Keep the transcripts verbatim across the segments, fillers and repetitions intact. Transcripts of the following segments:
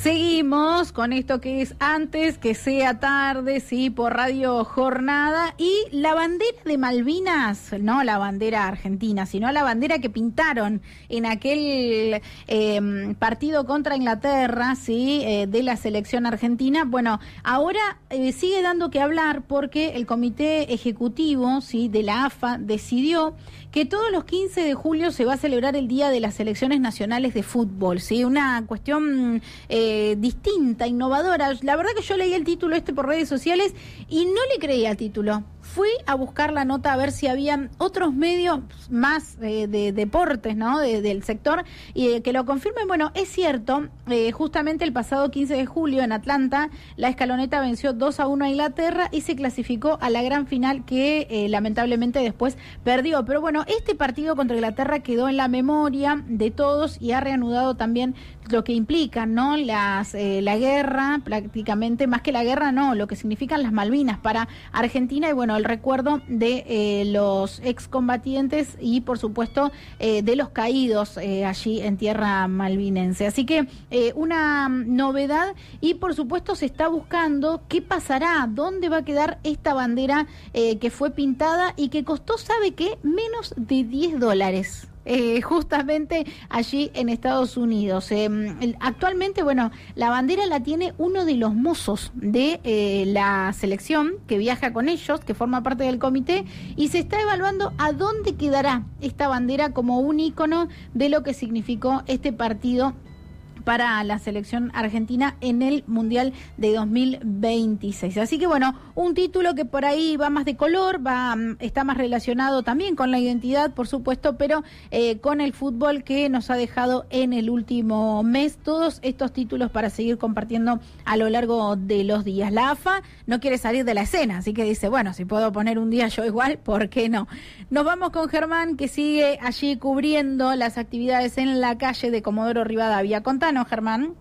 Seguimos con esto que es antes que sea tarde, sí, por Radio Jornada. Y la bandera de Malvinas, no la bandera argentina, sino la bandera que pintaron en aquel eh, partido contra Inglaterra, sí, eh, de la selección argentina. Bueno, ahora eh, sigue dando que hablar porque el comité ejecutivo, sí, de la A F A decidió que todos los quince de julio se va a celebrar el Día de las Selecciones Nacionales de Fútbol, sí, una cuestión eh, distinta, innovadora. La verdad que yo leí el título este por redes sociales y no le creía al título. Fui a buscar la nota a ver si habían otros medios más eh, de deportes, ¿no? De, del sector, y eh, que lo confirmen. Bueno, es cierto, eh, justamente el pasado quince de julio en Atlanta, la Escaloneta venció dos a uno a Inglaterra y se clasificó a la gran final que eh, lamentablemente después perdió. Pero bueno, este partido contra Inglaterra quedó en la memoria de todos y ha reanudado también lo que implican, ¿no? Las, eh, la guerra, prácticamente, más que la guerra, no, lo que significan las Malvinas para Argentina y bueno, el recuerdo de eh, los excombatientes y por supuesto eh, de los caídos eh, allí en tierra malvinense. Así que eh, una novedad y por supuesto se está buscando qué pasará, dónde va a quedar esta bandera eh, que fue pintada y que costó, ¿sabe qué? Menos de diez dólares. Eh, justamente allí en Estados Unidos. Eh, el, actualmente, bueno, la bandera la tiene uno de los mozos de eh, la selección que viaja con ellos, que forma parte del comité, y se está evaluando a dónde quedará esta bandera como un ícono de lo que significó este partido para la selección argentina en el Mundial de dos mil veintiséis. Así que bueno, un título que por ahí va más de color, va está más relacionado también con la identidad, por supuesto, pero eh, con el fútbol que nos ha dejado en el último mes todos estos títulos para seguir compartiendo a lo largo de los días. La A F A no quiere salir de la escena, así que dice, bueno, si puedo poner un día yo igual, ¿por qué no? Nos vamos con Germán, que sigue allí cubriendo las actividades en la calle de Comodoro Rivadavia. Contanos, Germán.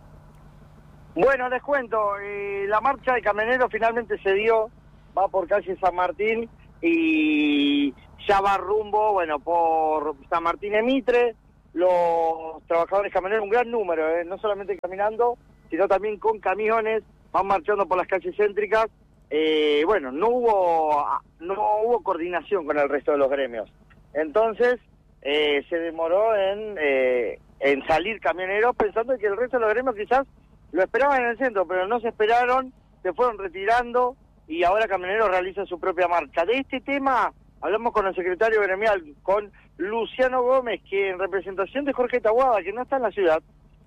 Bueno, les cuento, eh, la marcha de camioneros finalmente se dio, va por calle San Martín y ya va rumbo, bueno, por San Martín de Mitre. Los trabajadores camioneros, un gran número, eh, no solamente caminando, sino también con camiones, van marchando por las calles céntricas. Eh, bueno, no hubo no hubo coordinación con el resto de los gremios, entonces eh, se demoró en... Eh, en salir camioneros, pensando que el resto de los gremios quizás lo esperaban en el centro, pero no se esperaron, se fueron retirando y ahora Camioneros realiza su propia marcha. De este tema hablamos con el secretario gremial, con Luciano Gómez, que en representación de Jorge Taboada, que no está en la ciudad,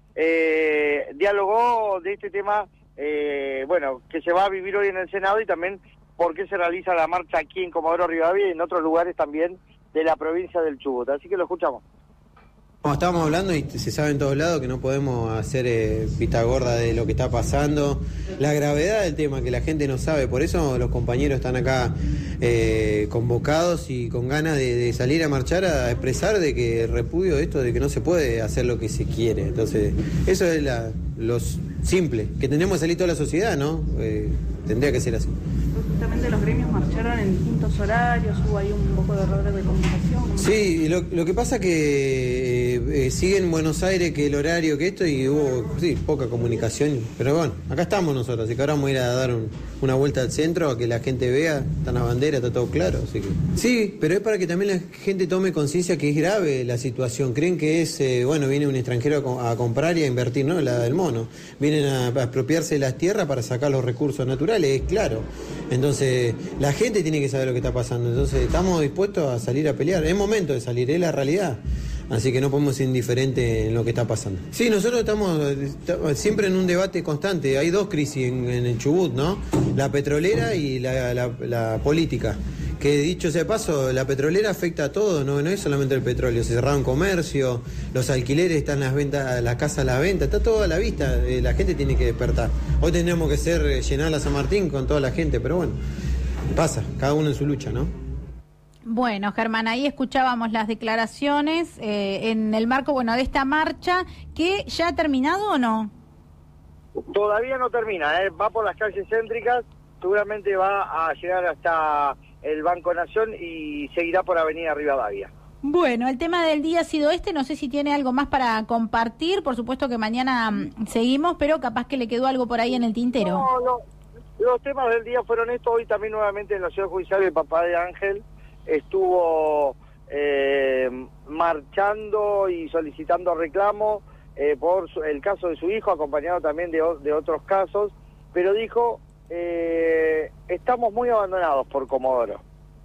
eh, dialogó de este tema, eh, bueno, que se va a vivir hoy en el Senado y también por qué se realiza la marcha aquí en Comodoro Rivadavia y en otros lugares también de la provincia del Chubut. Así que lo escuchamos. Como estábamos hablando y se sabe en todos lados que no podemos hacer eh, vista gorda de lo que está pasando, la gravedad del tema que la gente no sabe, por eso los compañeros están acá eh, convocados y con ganas de, de salir a marchar a expresar de que repudio esto de que no se puede hacer lo que se quiere. Entonces eso es la, lo simple, que tenemos que salir toda la sociedad, ¿no? Eh, tendría que ser así. Justamente los gremios marcharon en distintos horarios, hubo ahí un poco de errores de comunicación. Sí, lo, lo que pasa que eh, eh, sigue en Buenos Aires que el horario que esto y hubo sí, poca comunicación, pero bueno, acá estamos nosotros, así que ahora vamos a ir a dar un, una vuelta al centro, a que la gente vea, están las banderas, está todo claro, así que... Sí, pero es para que también la gente tome conciencia que es grave la situación, creen que es, eh, bueno, viene un extranjero a, a comprar y a invertir, ¿no? La del mono, vienen a, a apropiarse de las tierras para sacar los recursos naturales, es claro. Entonces, la gente tiene que saber lo que está pasando. Entonces, estamos dispuestos a salir a pelear. Es momento de salir, es la realidad. Así que no podemos ser indiferentes en lo que está pasando. Sí, nosotros estamos, estamos siempre en un debate constante. Hay dos crisis en, en el Chubut, ¿no? La petrolera y la, la, la política. Que dicho sea de paso, la petrolera afecta a todo, no, no es solamente el petróleo. Se cerraron comercio, los alquileres están las ventas, las casas a la venta, está todo a la vista. Eh, la gente tiene que despertar. Hoy tendríamos que ser llenar la San Martín con toda la gente, pero bueno, pasa, cada uno en su lucha, ¿no? Bueno, Germán, ahí escuchábamos las declaraciones eh, en el marco, bueno, de esta marcha, que ya ha terminado o no. Todavía no termina, ¿eh? Va por las calles céntricas, seguramente va a llegar hasta el Banco Nación y seguirá por Avenida Rivadavia. Bueno, el tema del día ha sido este, no sé si tiene algo más para compartir, por supuesto que mañana um, seguimos, pero capaz que le quedó algo por ahí en el tintero. No, no, los temas del día fueron estos. Hoy también nuevamente en la Ciudad Judicial el papá de Ángel estuvo eh, marchando y solicitando reclamo eh, por su, el caso de su hijo, acompañado también de, de otros casos, pero dijo, eh, estamos muy abandonados por Comodoro.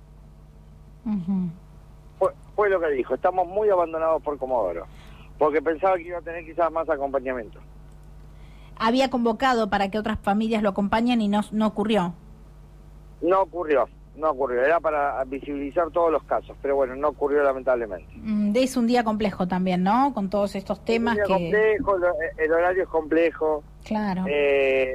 Uh-huh. Fue, fue lo que dijo, estamos muy abandonados por Comodoro, porque pensaba que iba a tener quizás más acompañamiento. Había convocado para que otras familias lo acompañen y no, no ocurrió. No ocurrió, no ocurrió, era para visibilizar todos los casos, pero bueno, no ocurrió lamentablemente. Mm, es un día complejo también, ¿no? Con todos estos temas es un día que... complejo, el horario es complejo. Claro. Eh,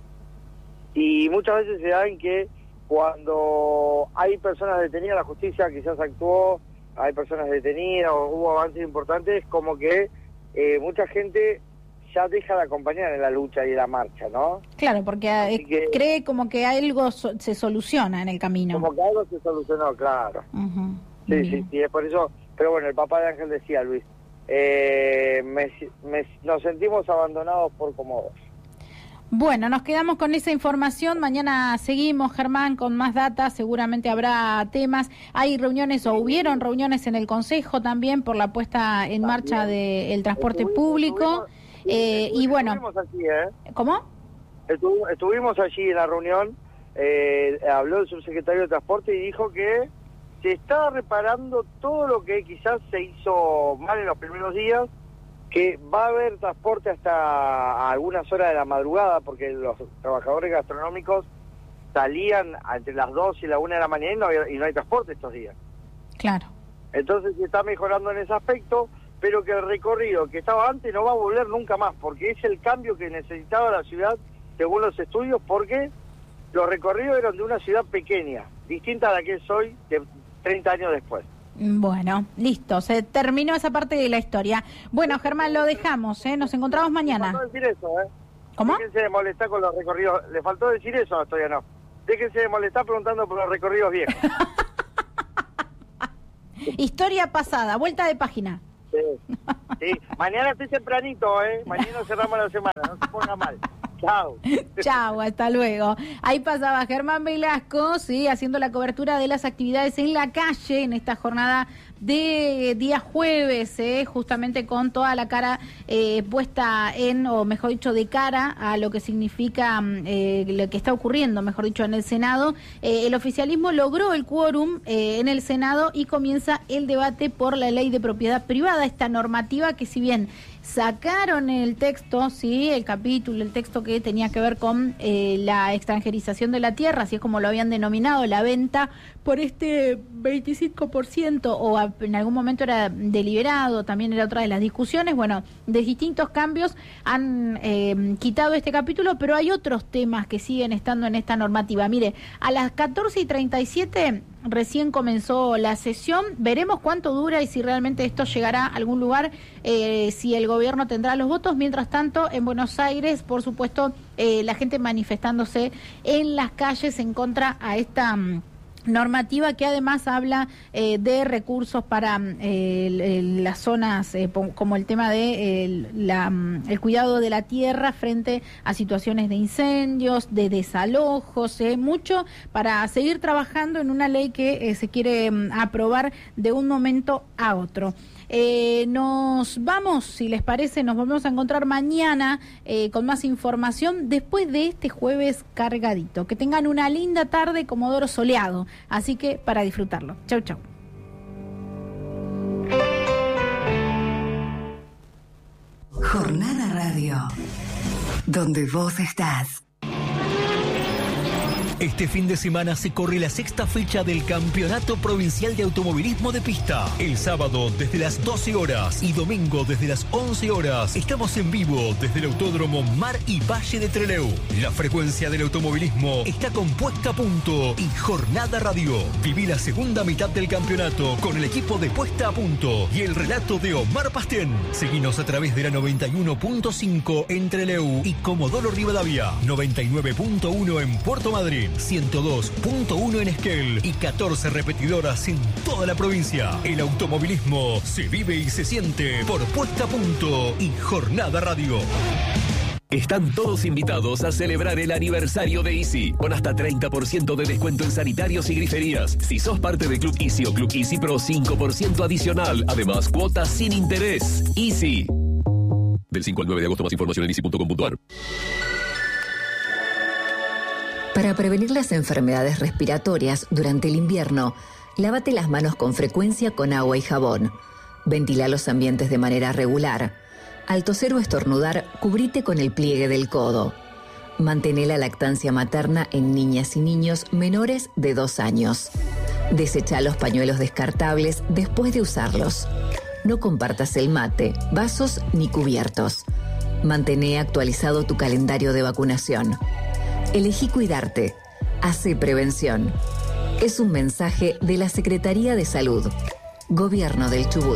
y muchas veces se da en que cuando hay personas detenidas, la justicia quizás actuó, hay personas detenidas o hubo avances importantes, como que eh, mucha gente ya deja de acompañar en la lucha y en la marcha, ¿no? Claro, porque eh, que, cree como que algo so- se soluciona en el camino. Como que algo se solucionó, claro. Uh-huh. Sí, Bien. sí, sí, es por eso. Pero bueno, el papá de Ángel decía, Luis, eh, me, me, nos sentimos abandonados por Comodoro. Bueno, nos quedamos con esa información. Mañana seguimos, Germán, con más data. Seguramente habrá temas. Hay reuniones o hubieron reuniones en el Consejo también por la puesta en marcha del transporte Estuvimos, público. Estuvimos, eh, y bueno, estuvimos allí, ¿eh? ¿Cómo? Estuv, estuvimos allí en la reunión. Eh, habló el subsecretario de Transporte y dijo que se está reparando todo lo que quizás se hizo mal en los primeros días, que va a haber transporte hasta algunas horas de la madrugada, porque los trabajadores gastronómicos salían entre las dos y la una de la mañana y no, había, y no hay transporte estos días. Claro. Entonces se está mejorando en ese aspecto, pero que el recorrido que estaba antes no va a volver nunca más, porque es el cambio que necesitaba la ciudad, según los estudios, porque los recorridos eran de una ciudad pequeña, distinta a la que es hoy, de treinta años después. Bueno, listo, se terminó esa parte de la historia. Bueno, Germán, lo dejamos, ¿eh? Nos encontramos mañana. Le faltó decir eso, ¿eh? ¿Cómo? Déjense de molestar con los recorridos. Le faltó decir eso, no, todavía no. Déjense de molestar preguntando por los recorridos viejos. Historia pasada, vuelta de página. Sí, sí. Mañana estoy tempranito, ¿eh? Mañana cerramos la semana, no se ponga mal. Chao. Chao, hasta luego. Ahí pasaba Germán Velasco, sí, haciendo la cobertura de las actividades en la calle en esta jornada de día jueves, eh, justamente con toda la cara eh, puesta en, o mejor dicho, de cara a lo que significa eh, lo que está ocurriendo, mejor dicho, en el Senado. Eh, el oficialismo logró el quórum eh, en el Senado y comienza el debate por la ley de propiedad privada, esta normativa que si bien sacaron el texto, sí, el capítulo, el texto que tenía que ver con eh, la extranjerización de la tierra, así es como lo habían denominado, la venta por este veinticinco por ciento, o a, en algún momento era deliberado, también era otra de las discusiones. Bueno, de distintos cambios han eh, quitado este capítulo, pero hay otros temas que siguen estando en esta normativa. Mire, a las catorce y treinta y siete recién comenzó la sesión, veremos cuánto dura y si realmente esto llegará a algún lugar, eh, si el gobierno tendrá los votos. Mientras tanto, en Buenos Aires, por supuesto, eh, la gente manifestándose en las calles en contra a esta um, normativa que además habla eh, de recursos para eh, el, el, las zonas, eh, como el tema de el, la, el cuidado de la tierra frente a situaciones de incendios, de desalojos, eh, mucho para seguir trabajando en una ley que eh, se quiere um, aprobar de un momento a otro. Eh, nos vamos, si les parece, nos volvemos a encontrar mañana eh, con más información después de este jueves cargadito. Que tengan una linda tarde, Comodoro soleado, así que para disfrutarlo. Chau, chau. Jornada Radio, donde vos estás. Este fin de semana se corre la sexta fecha del Campeonato Provincial de Automovilismo de Pista. El sábado desde las doce horas y domingo desde las once horas estamos en vivo desde el Autódromo Mar y Valle de Trelew. La frecuencia del automovilismo está compuesta a punto y Jornada Radio. Viví la segunda mitad del campeonato con el equipo de Puesta a Punto y el relato de Omar Pastén. Seguinos a través de la noventa y uno punto cinco en Trelew y Comodoro Rivadavia, noventa y nueve punto uno en Puerto Madryn. ciento dos punto uno en Esquel y catorce repetidoras en toda la provincia. El automovilismo se vive y se siente por Puesta a Punto y Jornada Radio. Están todos invitados a celebrar el aniversario de Easy, con hasta treinta por ciento de descuento en sanitarios y griferías. Si sos parte de Club Easy o Club Easy Pro, cinco por ciento adicional. Además, cuotas sin interés. Easy. Del cinco al nueve de agosto, más información en easy punto com punto a r. Para prevenir las enfermedades respiratorias durante el invierno, lávate las manos con frecuencia con agua y jabón. Ventila los ambientes de manera regular. Al toser o estornudar, cubrite con el pliegue del codo. Mantén la lactancia materna en niñas y niños menores de dos años. Desecha los pañuelos descartables después de usarlos. No compartas el mate, vasos ni cubiertos. Mantén actualizado tu calendario de vacunación. Elegí cuidarte. Hace prevención. Es un mensaje de la Secretaría de Salud. Gobierno del Chubut.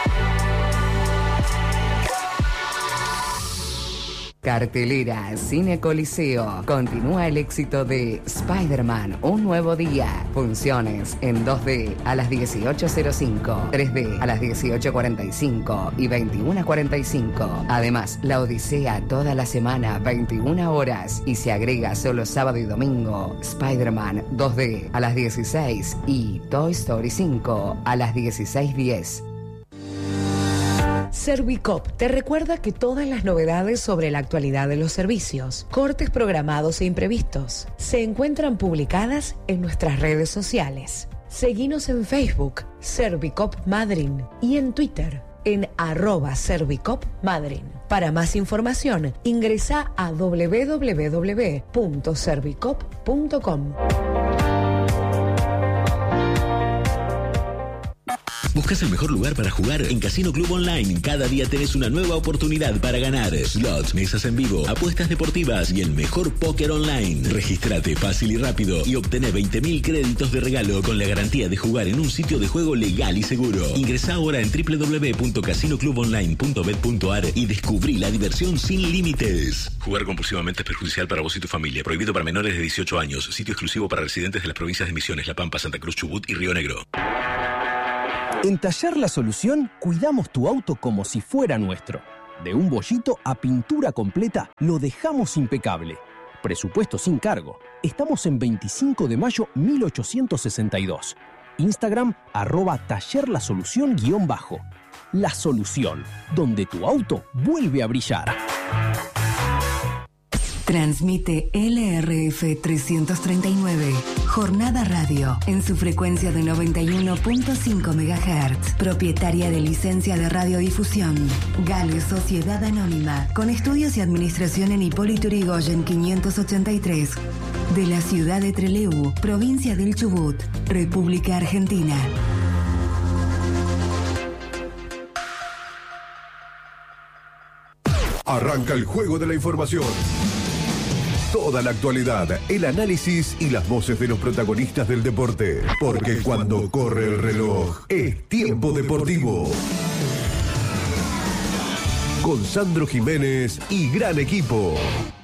Cartelera Cine Coliseo. Continúa el éxito de Spider-Man, un nuevo día. Funciones en dos D a las dieciocho cero cinco, tres D a las dieciocho cuarenta y cinco y veintiuno cuarenta y cinco. Además, La Odisea toda la semana, veintiuna horas. Y se agrega solo sábado y domingo, Spider-Man dos D a las dieciséis y Toy Story cinco a las dieciséis diez. Servicop te recuerda que todas las novedades sobre la actualidad de los servicios, cortes programados e imprevistos, se encuentran publicadas en nuestras redes sociales. Seguinos en Facebook, Servicop Madryn, y en Twitter, en arroba Servicop Madryn. Para más información, ingresa a doble u doble u doble u punto servicop punto com. ¿Buscas el mejor lugar para jugar? En Casino Club Online cada día tenés una nueva oportunidad para ganar. Slots, mesas en vivo, apuestas deportivas y el mejor póker online. Regístrate fácil y rápido y obtené veinte mil créditos de regalo con la garantía de jugar en un sitio de juego legal y seguro. Ingresá ahora en doble u doble u doble u punto casino club online punto bet punto a r y descubrí la diversión sin límites. Jugar compulsivamente es perjudicial para vos y tu familia. Prohibido para menores de dieciocho años. Sitio exclusivo para residentes de las provincias de Misiones, La Pampa, Santa Cruz, Chubut y Río Negro. En Taller La Solución cuidamos tu auto como si fuera nuestro. De un bollito a pintura completa, lo dejamos impecable. Presupuesto sin cargo. Estamos en veinticinco de mayo mil ochocientos sesenta y dos. Instagram, arroba Taller La Solución guión bajo. La Solución, donde tu auto vuelve a brillar. Transmite L R F trescientos treinta y nueve, Jornada Radio, en su frecuencia de noventa y uno punto cinco megahertz, propietaria de licencia de radiodifusión. Gale Sociedad Anónima, con estudios y administración en Hipólito Yrigoyen quinientos ochenta y tres, de la ciudad de Trelew, provincia del Chubut, República Argentina. Arranca el juego de la información. Toda la actualidad, el análisis y las voces de los protagonistas del deporte. Porque cuando corre el reloj, es tiempo deportivo. Con Sandro Jiménez y gran equipo.